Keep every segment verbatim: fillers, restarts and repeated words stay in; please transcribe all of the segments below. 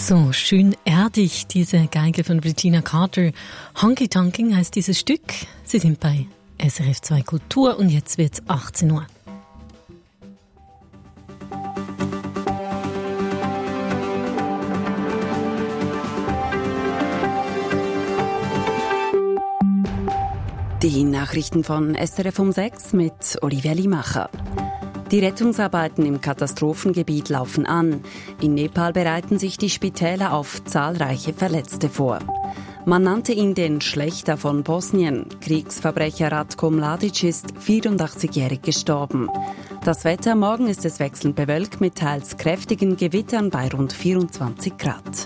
So schön erdig, diese Geige von Regina Carter. Honky Tonking heißt dieses Stück. Sie sind bei S R F zwei Kultur und jetzt wird's achtzehn Uhr. Die Nachrichten von S R F um sechs mit Olivia Limacher. Die Rettungsarbeiten im Katastrophengebiet laufen an. In Nepal bereiten sich die Spitäler auf zahlreiche Verletzte vor. Man nannte ihn den Schlächter von Bosnien. Kriegsverbrecher Ratko Mladic ist vierundachtzigjährig gestorben. Das Wetter: morgen ist es wechselnd bewölkt mit teils kräftigen Gewittern bei rund vierundzwanzig Grad.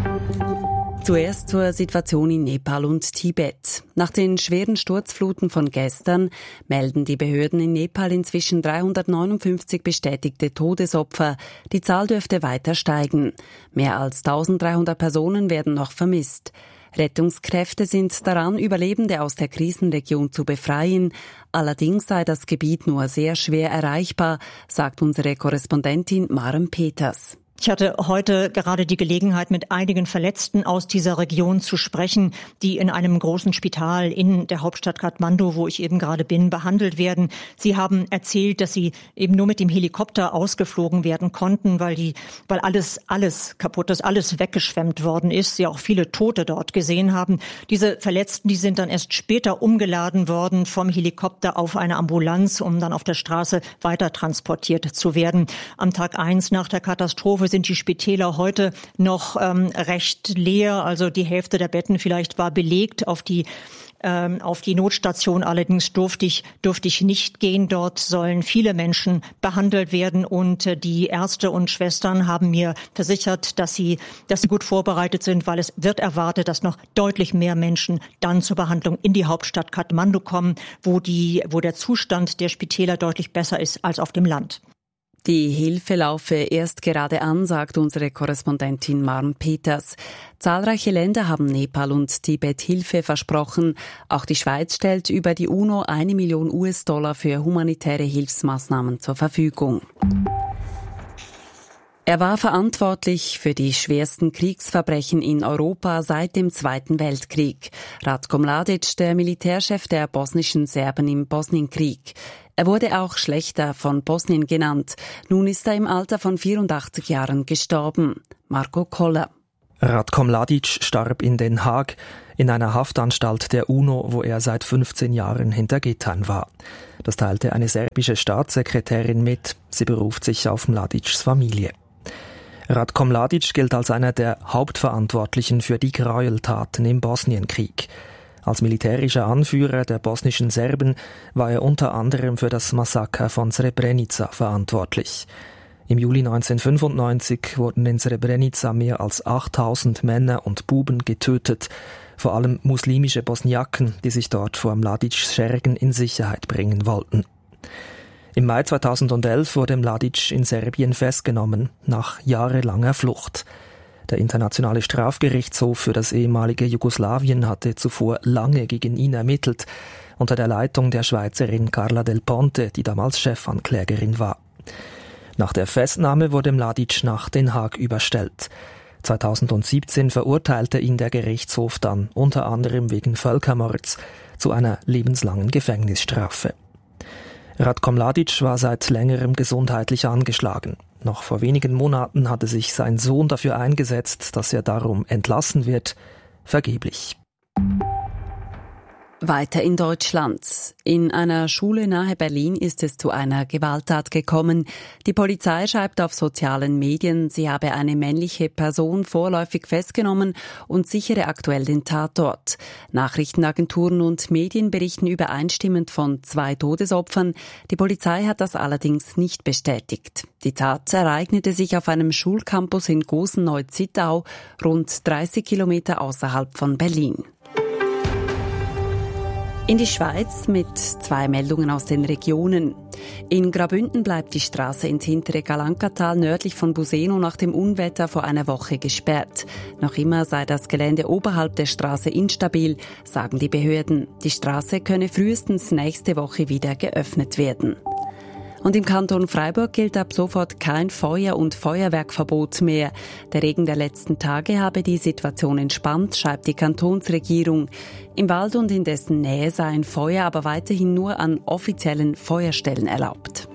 Zuerst zur Situation in Nepal und Tibet. Nach den schweren Sturzfluten von gestern melden die Behörden in Nepal inzwischen dreihundertneunundfünfzig bestätigte Todesopfer. Die Zahl dürfte weiter steigen. Mehr als eintausenddreihundert Personen werden noch vermisst. Rettungskräfte sind daran, Überlebende aus der Krisenregion zu befreien. Allerdings sei das Gebiet nur sehr schwer erreichbar, sagt unsere Korrespondentin Maren Peters. Ich hatte heute gerade die Gelegenheit, mit einigen Verletzten aus dieser Region zu sprechen, die in einem großen Spital in der Hauptstadt Kathmandu, wo ich eben gerade bin, behandelt werden. Sie haben erzählt, dass sie eben nur mit dem Helikopter ausgeflogen werden konnten, weil die, weil alles, alles kaputt ist, alles weggeschwemmt worden ist. Sie auch viele Tote dort gesehen haben. Diese Verletzten, die sind dann erst später umgeladen worden vom Helikopter auf eine Ambulanz, um dann auf der Straße weiter transportiert zu werden. Am Tag eins nach der Katastrophe sind die Spitäler heute noch ähm, recht leer. Also die Hälfte der Betten vielleicht war belegt. Auf die ähm, auf die Notstation allerdings durfte ich durfte ich nicht gehen. Dort sollen viele Menschen behandelt werden und äh, die Ärzte und Schwestern haben mir versichert, dass sie dass sie gut vorbereitet sind, weil es wird erwartet, dass noch deutlich mehr Menschen dann zur Behandlung in die Hauptstadt Kathmandu kommen, wo die wo der Zustand der Spitäler deutlich besser ist als auf dem Land. Die Hilfe laufe erst gerade an, sagt unsere Korrespondentin Maren Peters. Zahlreiche Länder haben Nepal und Tibet Hilfe versprochen. Auch die Schweiz stellt über die UNO eine Million U S-Dollar für humanitäre Hilfsmaßnahmen zur Verfügung. Er war verantwortlich für die schwersten Kriegsverbrechen in Europa seit dem Zweiten Weltkrieg. Ratko Mladic, der Militärchef der bosnischen Serben im Bosnienkrieg. Er wurde auch Schlächter von Bosnien genannt. Nun ist er im Alter von vierundachtzig Jahren gestorben. Marco Koller. Ratko Mladic starb in Den Haag, in einer Haftanstalt der UNO, wo er seit fünfzehn Jahren hinter Gittern war. Das teilte eine serbische Staatssekretärin mit. Sie beruft sich auf Mladics Familie. Ratko Mladic gilt als einer der Hauptverantwortlichen für die Gräueltaten im Bosnienkrieg. Als militärischer Anführer der bosnischen Serben war er unter anderem für das Massaker von Srebrenica verantwortlich. Im Juli neunzehnhundertfünfundneunzig wurden in Srebrenica mehr als achttausend Männer und Buben getötet, vor allem muslimische Bosniaken, die sich dort vor Mladics Schergen in Sicherheit bringen wollten. Im Mai zweitausendelf wurde Mladic in Serbien festgenommen, nach jahrelanger Flucht. Der Internationale Strafgerichtshof für das ehemalige Jugoslawien hatte zuvor lange gegen ihn ermittelt, unter der Leitung der Schweizerin Carla Del Ponte, die damals Chefanklägerin war. Nach der Festnahme wurde Mladic nach Den Haag überstellt. zweitausendsiebzehn verurteilte ihn der Gerichtshof dann unter anderem wegen Völkermords zu einer lebenslangen Gefängnisstrafe. Ratko Mladic war seit längerem gesundheitlich angeschlagen. Noch vor wenigen Monaten hatte sich sein Sohn dafür eingesetzt, dass er darum entlassen wird. Vergeblich. Weiter in Deutschland. In einer Schule nahe Berlin ist es zu einer Gewalttat gekommen. Die Polizei schreibt auf sozialen Medien, sie habe eine männliche Person vorläufig festgenommen und sichere aktuell den Tatort. Nachrichtenagenturen und Medien berichten übereinstimmend von zwei Todesopfern. Die Polizei hat das allerdings nicht bestätigt. Die Tat ereignete sich auf einem Schulcampus in Gosen-Neu-Zittau, rund dreißig Kilometer außerhalb von Berlin. In die Schweiz mit zwei Meldungen aus den Regionen. In Graubünden bleibt die Straße ins hintere Galankatal nördlich von Buseno nach dem Unwetter vor einer Woche gesperrt. Noch immer sei das Gelände oberhalb der Straße instabil, sagen die Behörden. Die Straße könne frühestens nächste Woche wieder geöffnet werden. Und im Kanton Freiburg gilt ab sofort kein Feuer- und Feuerwerkverbot mehr. Der Regen der letzten Tage habe die Situation entspannt, schreibt die Kantonsregierung. Im Wald und in dessen Nähe seien Feuer aber weiterhin nur an offiziellen Feuerstellen erlaubt.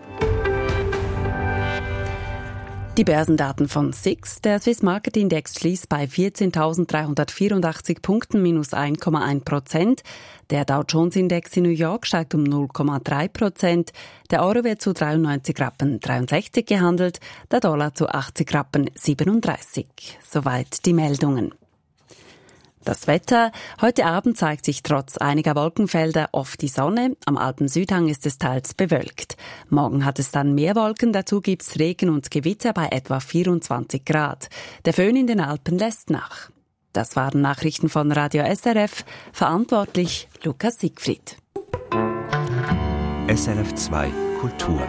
Die Börsendaten von S I X. Der Swiss Market Index schließt bei vierzehntausenddreihundertvierundachtzig Punkten, minus eins Komma eins Prozent. Der Dow Jones Index in New York steigt um null Komma drei Prozent. Der Euro wird zu dreiundneunzig Rappen dreiundsechzig gehandelt, der Dollar zu achtzig Rappen siebenunddreißig. Soweit die Meldungen. Das Wetter. Heute Abend zeigt sich trotz einiger Wolkenfelder oft die Sonne. Am Alpen-Südhang ist es teils bewölkt. Morgen hat es dann mehr Wolken, dazu gibt's Regen und Gewitter bei etwa vierundzwanzig Grad. Der Föhn in den Alpen lässt nach. Das waren Nachrichten von Radio S R F. Verantwortlich Lukas Siegfried. S R F zwei Kultur.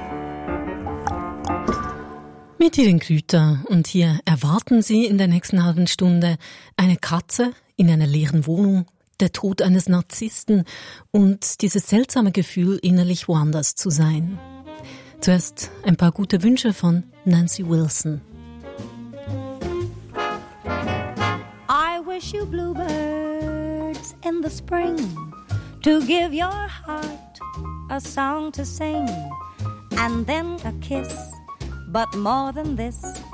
Mit Ihren Grüter. Und hier erwarten Sie in der nächsten halben Stunde eine Katze in einer leeren Wohnung, der Tod eines Narzissten und dieses seltsame Gefühl, innerlich woanders zu sein. Zuerst ein paar gute Wünsche von Nancy Wilson. I wish you bluebirds in the spring to give your heart a song to sing and then a kiss. But more than this,